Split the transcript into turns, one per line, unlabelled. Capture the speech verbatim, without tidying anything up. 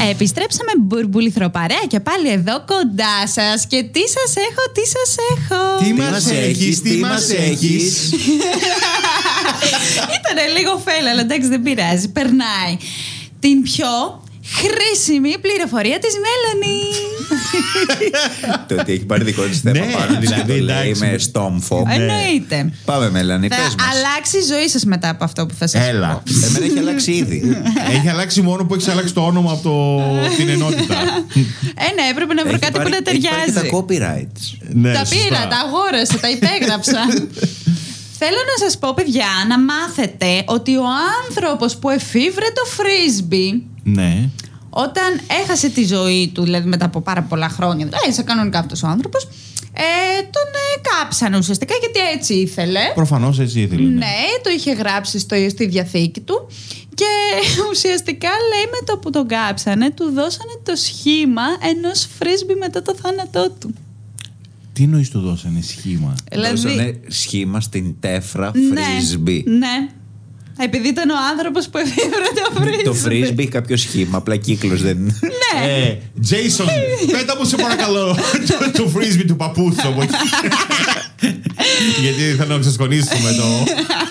Επιστρέψαμε μπουρμπουληθρο παρέα και πάλι εδώ κοντά σας. Και τι σας έχω, τι σας έχω.
Τι μας έχεις, τι μας έχεις.
Ήτανε λίγο φέλα, αλλά εντάξει δεν πειράζει, περνάει. Την πιο χρήσιμη πληροφορία της Μέλανη.
Το ότι έχει πάρει δικό της θέμα πάνω της και το λέει με στόμφο.
Εννοείται.
Πάμε Μέλανη, πες
Θα
μας.
αλλάξει η ζωή σας μετά από αυτό που θα σας
Έλα.
πω.
Εμένα έχει αλλάξει ήδη.
Έχει αλλάξει μόνο που έχει αλλάξει το όνομα από το... την ενότητα.
Ε, ναι, έπρεπε να βρω
Έχει
κάτι
πάρει-
που να
έχει πάρει και
ταιριάζει.
τα copyrights.
Ναι,
Τα
σωστά.
πήρα, τα αγόρασα, τα υπέγραψα. Θέλω να σας πω, παιδιά, να μάθετε ότι ο άνθρωπος που εφήβρε το φρίσμπι,
Ναι.
όταν έχασε τη ζωή του, δηλαδή μετά από πάρα πολλά χρόνια, δηλαδή είσαι κανονικά αυτός ο άνθρωπος, ε, τον ε, κάψανε ουσιαστικά γιατί έτσι ήθελε.
Προφανώς έτσι ήθελε.
Ναι, το είχε γράψει στο, στη διαθήκη του και ουσιαστικά λέει με το που τον κάψανε του δώσανε το σχήμα ενός φρίσμπι μετά το θάνατό του.
Τι εννοείς του δώσανε σχήμα?
Δώσανε σχήμα στην τέφρα
Ναι,
φρίσμπι.
ναι. Επειδή ήταν ο άνθρωπος που εφήβρε το φρίσμπι.
Το φρίσμπι έχει κάποιο σχήμα, απλά κύκλος δεν είναι.
Ναι.
Ε, Jason, πέτα μου σε παρακαλώ το, το φρίσμπι του παππού σου από εκεί. Γιατί θέλω να ξεσκονίσουμε το...